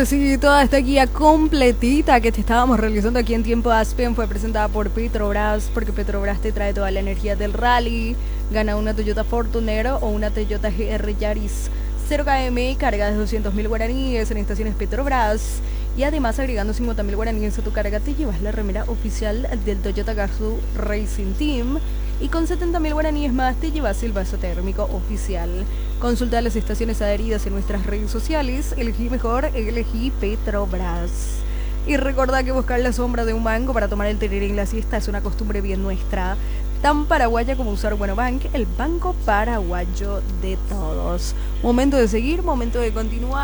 Sí, toda esta guía completita que te estábamos realizando aquí en Tiempo Aspen fue presentada por Petrobras, porque Petrobras te trae toda la energía del rally. Gana una Toyota Fortuner o una Toyota GR Yaris 0 km, carga de 200.000 guaraníes en estaciones Petrobras. Y además, agregando 50.000 guaraníes a tu carga, te llevas la remera oficial del Toyota Gazoo Racing Team. Y con 70.000 guaraníes más te llevas el vaso térmico oficial. Consulta las estaciones adheridas en nuestras redes sociales. Elegí mejor, elegí Petrobras. Y recuerda que buscar la sombra de un banco para tomar el tereré en la siesta es una costumbre bien nuestra, tan paraguaya como usar Buenobank, el banco paraguayo de todos. Momento de seguir, momento de continuar.